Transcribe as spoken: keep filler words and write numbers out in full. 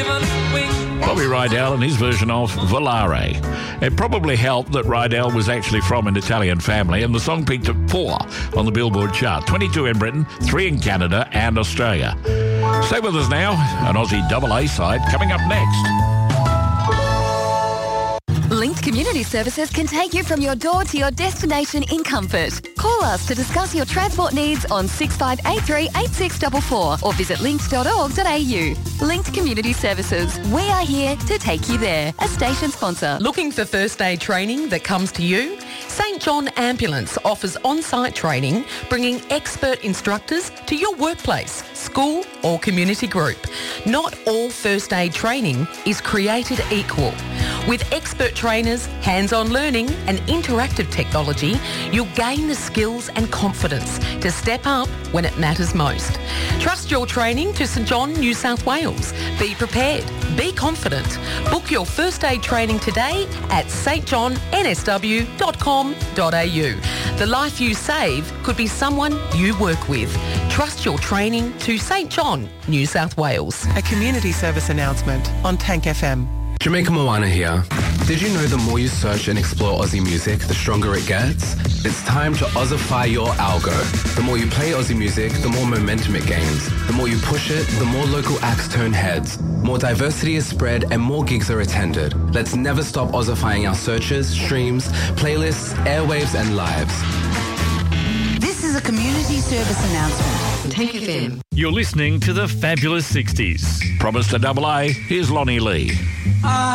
Bobby Rydell and his version of Volare. It probably helped that Rydell was actually from an Italian family, and the song peaked at four on the Billboard chart, twenty-two in Britain, three in Canada and Australia. Stay with us now, an Aussie double A side coming up next. Linked Community Services can take you from your door to your destination in comfort. Call us to discuss your transport needs on six five eight three, eight six four four or visit linked dot org dot a u. Linked Community Services. We are here to take you there. A station sponsor. Looking for first aid training that comes to you? St John Ambulance offers on-site training, bringing expert instructors to your workplace, school or community group. Not all first aid training is created equal. With expert trainers, hands-on learning and interactive technology, you'll gain the skills and confidence to step up when it matters most. Trust your training to St John, New South Wales. Be prepared. Be confident. Book your first aid training today at s t john n s w dot com dot a u. The life you save could be someone you work with. Trust your training to St John, New South Wales. A community service announcement on Tank F M. Jamaica Moana here. Did you know the more you search and explore Aussie music, the stronger it gets? It's time to Aussify your algo. The more you play Aussie music, the more momentum it gains. The more you push it, the more local acts turn heads. More diversity is spread and more gigs are attended. Let's never stop Aussifying our searches, streams, playlists, airwaves and lives. This is a community service announcement. Tank F M. You're listening to the Fabulous sixties. Promise to double A, here's Lonnie Lee.